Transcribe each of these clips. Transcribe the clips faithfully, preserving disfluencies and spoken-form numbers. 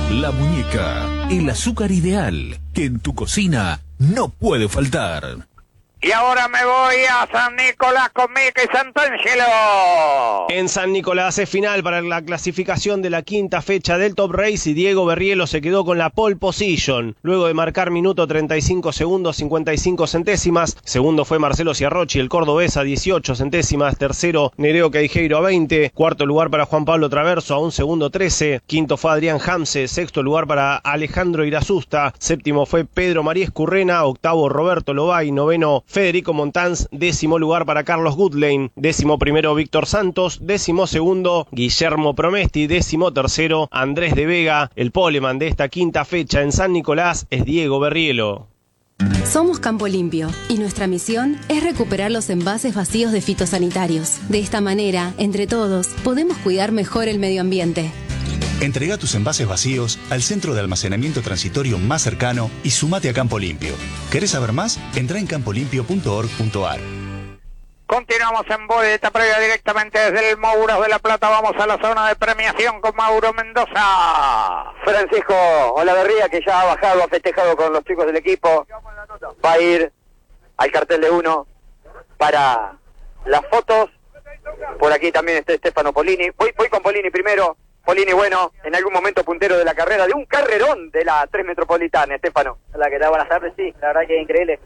La Muñeca, el azúcar ideal que en tu cocina no puede faltar. Y ahora me voy a San Nicolás con Mica y Santangelo. En San Nicolás es final para la clasificación de la quinta fecha del Top Race y Diego Berrielo se quedó con la pole position. Luego de marcar minuto treinta y cinco segundos cincuenta y cinco centésimas. Segundo fue Marcelo Ciarrochi, el cordobés, a dieciocho centésimas. Tercero, Nereo Queijeiro a veinte. Cuarto lugar para Juan Pablo Traverso a un segundo trece. Quinto fue Adrián Hamse. Sexto lugar para Alejandro Irasusta. Séptimo fue Pedro María Escurrena. Octavo, Roberto Lobay. Noveno, Federico Montanz. Décimo lugar para Carlos Goodlane. Décimo primero, Víctor Santos. Décimo segundo, Guillermo Promesti. Décimo tercero, Andrés de Vega. El poleman de esta quinta fecha en San Nicolás es Diego Berrielo. Somos Campo Limpio y nuestra misión es recuperar los envases vacíos de fitosanitarios. De esta manera, entre todos, podemos cuidar mejor el medio ambiente. Entrega tus envases vacíos al centro de almacenamiento transitorio más cercano y sumate a Campo Limpio. ¿Querés saber más? Entra en campo limpio punto org punto ar. Continuamos en boleta previa directamente desde el Mouros de la Plata. Vamos a la zona de premiación con Mauro Mendoza. Francisco Olaverría, que ya ha bajado, ha festejado con los chicos del equipo, va a ir al cartel de uno para las fotos. Por aquí también está Stefano Polini. Voy, voy con Polini primero. Polini, bueno, en algún momento puntero de la carrera, de un carrerón de la tres Metropolitana, Stefano. Hola, ¿qué tal? Buenas tardes, sí, la verdad que es increíble.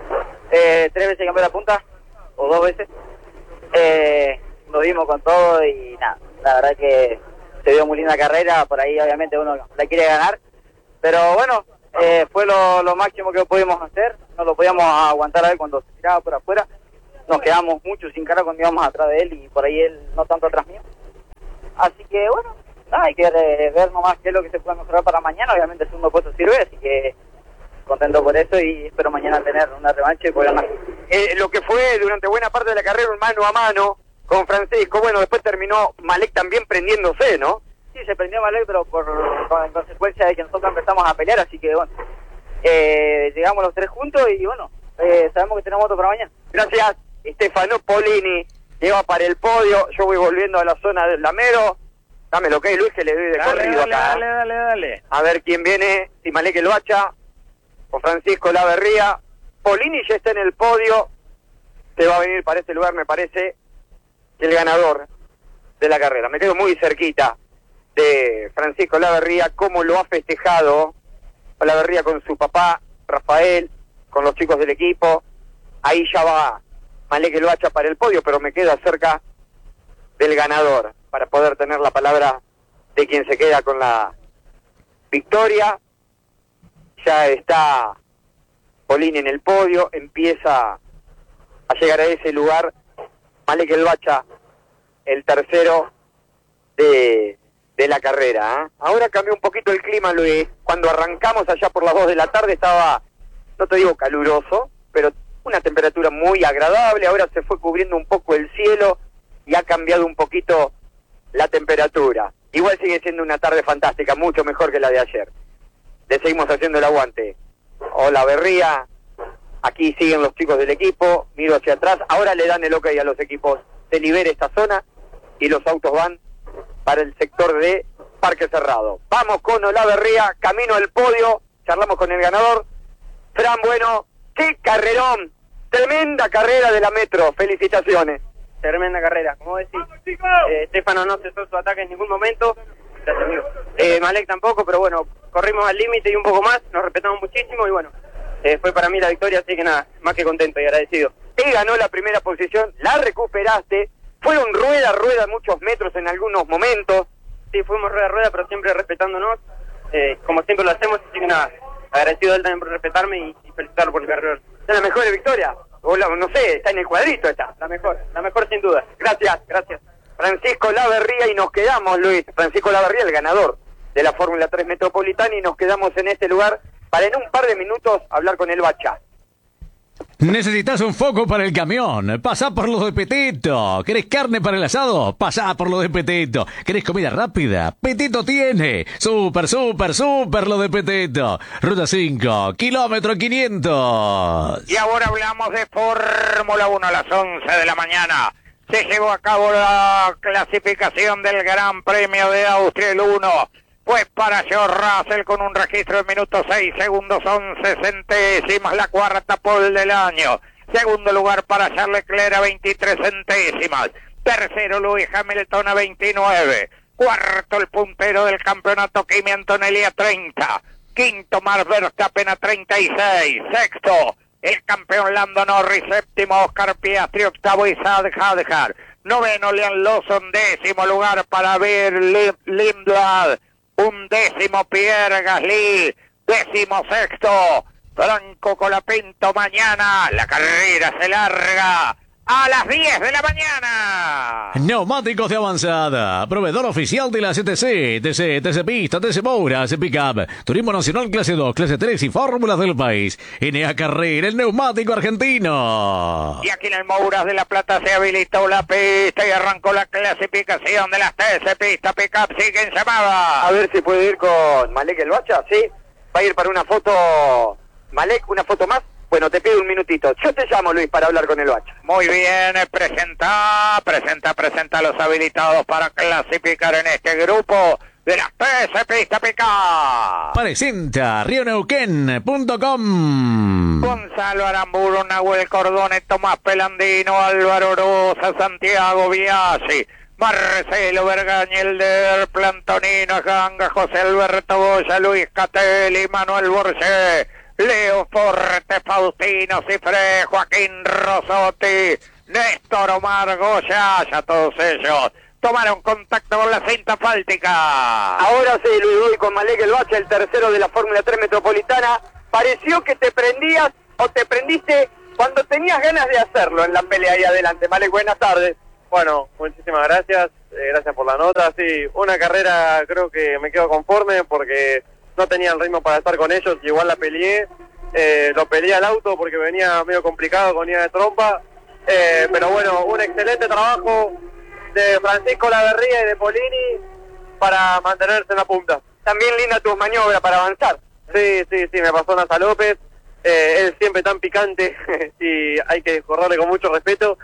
Eh, tres veces cambió la punta, o dos veces. Eh, nos dimos con todo y nada, la verdad que se dio muy linda carrera, por ahí obviamente uno la quiere ganar, pero bueno, eh, fue lo, lo máximo que pudimos hacer, no lo podíamos aguantar a él cuando se tiraba por afuera, nos quedamos mucho sin cara cuando íbamos atrás de él y por ahí él no tanto atrás mío. Así que bueno, nada, hay que ver nomás qué es lo que se puede mejorar para mañana. Obviamente el segundo puesto sirve, así que contento por eso y espero mañana tener una revancha y poder ganar. Eh, lo que fue durante buena parte de la carrera un mano a mano con Francisco, bueno, después terminó Malek también prendiéndose, ¿no? Sí, se prendió Malek, pero por, por en consecuencia de que nosotros empezamos a pelear, así que bueno, eh, llegamos los tres juntos y bueno, eh, sabemos que tenemos otro para mañana. Gracias, Stefano Polini. Lleva para el podio, yo voy volviendo a la zona del Lamero. Dame lo que es, Luis, que le doy de Dale, corrido dale, acá. dale, dale, dale. A ver quién viene, si Malek el Bacha o Francisco Olaverría. Polini ya está en el podio. Se va a venir para este lugar, me parece, el ganador de la carrera. Me quedo muy cerquita de Francisco Olaverría, cómo lo ha festejado Olaverría con su papá, Rafael, con los chicos del equipo. Ahí ya va Malek el Bacha para el podio, pero me queda cerca del ganador para poder tener la palabra de quien se queda con la victoria. Ya está Polini en el podio, empieza a llegar a ese lugar Malek el Bacha, el tercero de, de la carrera, ¿eh? Ahora cambió un poquito el clima, Luis. Cuando arrancamos allá por las dos de la tarde estaba, no te digo caluroso, pero una temperatura muy agradable. Ahora se fue cubriendo un poco el cielo y ha cambiado un poquito la temperatura. Igual sigue siendo una tarde fantástica, mucho mejor que la de ayer. Le seguimos haciendo el aguante. Hola, Berría. Aquí siguen los chicos del equipo. Miro hacia atrás. Ahora le dan el ok a los equipos. Se libera esta zona y los autos van para el sector de Parque Cerrado. Vamos con Olaverría, camino al podio. Charlamos con el ganador. Fran, bueno, qué carrerón. Tremenda carrera de la Metro. Felicitaciones. Tremenda carrera, como decís. Eh, Stefano no cesó su ataque en ningún momento. Gracias, amigo. Eh, Malek tampoco, pero bueno, corrimos al límite y un poco más, nos respetamos muchísimo y bueno, eh, fue para mí la victoria, así que nada, más que contento y agradecido. Te ganó la primera posición, la recuperaste, fueron rueda a rueda muchos metros en algunos momentos. Sí, fuimos rueda a rueda, pero siempre respetándonos, eh, como siempre lo hacemos, así que nada, agradecido a él también por respetarme y, y felicitarlo por el carrera. ¿Es la mejor victoria? O la, no sé, está en el cuadrito esta. La mejor, la mejor sin duda. Gracias, gracias. Francisco Olaverría y nos quedamos, Luis. Francisco Olaverría, el ganador de la Fórmula tres Metropolitana, y nos quedamos en este lugar para en un par de minutos hablar con el Bacha. ¿Necesitas un foco para el camión? Pasá por los de Petito. ¿Querés carne para el asado? Pasá por los de Petito. ¿Querés comida rápida? Petito tiene. Súper, súper, súper lo de Petito. Ruta cinco, kilómetro quinientos. Y ahora hablamos de Fórmula uno a las once de la mañana. Se llevó a cabo la clasificación del Gran Premio de Austria, el uno. Fue para George Russell con un registro de minutos seis segundos once centésimas, la cuarta pole del año. Segundo lugar para Charles Leclerc a veintitrés centésimas. Tercero Lewis Hamilton a veintinueve. Cuarto el puntero del campeonato Kimi Antonelli a treinta. Quinto Max Verstappen a treinta y seis. Sexto el campeón Lando Norris. Séptimo Oscar Piastri. Octavo Isaac Hadjar. Noveno Liam Lawson. Décimo lugar para Bill Lindblad. Undécimo Pierre Gasly. Décimo sexto Franco Colapinto. Mañana la carrera se larga a las diez de la mañana. Neumáticos de avanzada, proveedor oficial de la C T C, T C, T C Pista, T C Moura, C Pickup, Turismo Nacional Clase dos, Clase tres y Fórmulas del país. N A Carrera, el neumático argentino. Y aquí en el Mouras de la Plata se habilitó la pista y arrancó la clasificación de las T C Pista Pickup. Sigue en llamada. A ver si puede ir con Malek el Bacha, ¿sí? Va a ir para una foto, Malek, una foto más. Bueno, te pido un minutito. Yo te llamo, Luis, para hablar con el Bacha. Muy bien, presenta, presenta, presenta a los habilitados para clasificar en este grupo de las T C Pista Pickup. Presenta río neuquén punto com. Gonzalo Aramburu, Nahuel Cordone, Tomás Pelandino, Álvaro Rosa, Santiago Biasi, Marcelo Bergañel de Plantonino Ganga, José Alberto Boya, Luis Catelli, Manuel Borges, Leo Forte, Faustino Cifré, Joaquín Rosotti, Néstor Omar Goya, ya todos ellos tomaron contacto con la cinta fáltica. Ahora sí, Luis, voy con Malek el Bacha, el tercero de la Fórmula tres Metropolitana. Pareció que te prendías o te prendiste cuando tenías ganas de hacerlo en la pelea ahí adelante. Malek, buenas tardes. Bueno, muchísimas gracias, eh, gracias por la nota. Sí, una carrera creo que me quedo conforme porque no tenía el ritmo para estar con ellos, igual la peleé, eh, lo peleé al auto porque venía medio complicado con ida de trompa, eh, pero bueno, un excelente trabajo de Francisco Laverría y de Polini para mantenerse en la punta. También linda tus maniobras para avanzar. Sí, sí, sí, me pasó Nasa López, eh, él siempre tan picante y hay que correrle con mucho respeto,